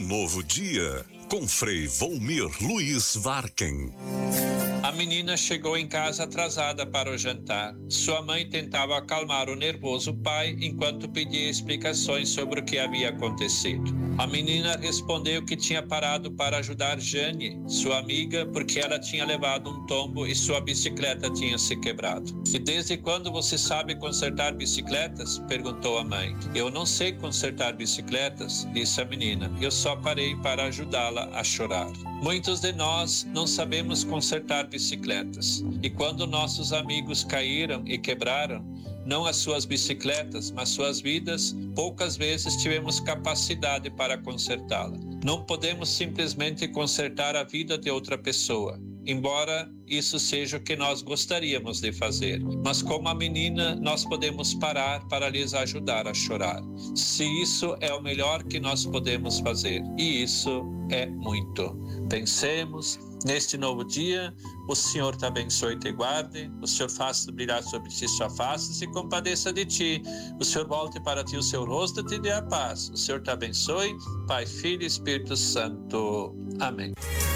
novo dia, com Frei Volmir Luiz Varken. A menina chegou em casa atrasada para o jantar. Sua mãe tentava acalmar o nervoso pai enquanto pedia explicações sobre o que havia acontecido. A menina respondeu que tinha parado para ajudar Jane, sua amiga, porque ela tinha levado um tombo e sua bicicleta tinha se quebrado. "E desde quando você sabe consertar bicicletas?", perguntou a mãe. "Eu não sei consertar bicicletas", disse a menina. "Eu só parei para ajudá-la a chorar." Muitos de nós não sabemos consertar bicicletas. E quando nossos amigos caíram e quebraram, não as suas bicicletas, mas suas vidas, poucas vezes tivemos capacidade para consertá-la. Não podemos simplesmente consertar a vida de outra pessoa, embora isso seja o que nós gostaríamos de fazer. Mas como a menina, nós podemos parar para lhes ajudar a chorar. Se isso é o melhor que nós podemos fazer, e isso é muito. Pensemos neste novo dia. O Senhor te abençoe e te guarde. O Senhor faça brilhar sobre ti sua face e se compadeça de ti. O Senhor volte para ti o seu rosto e te dê a paz. O Senhor te abençoe, Pai, Filho e Espírito Santo. Amém.